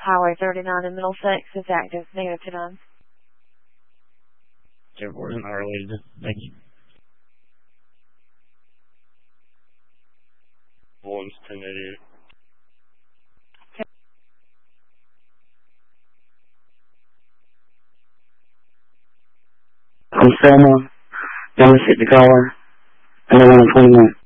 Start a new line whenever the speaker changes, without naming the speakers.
Highway 39 in Middlesex is active. Negative 29.
04 is not related. Thank you.
One's 1088.
I'm Selma. Don't hit the caller. And 21.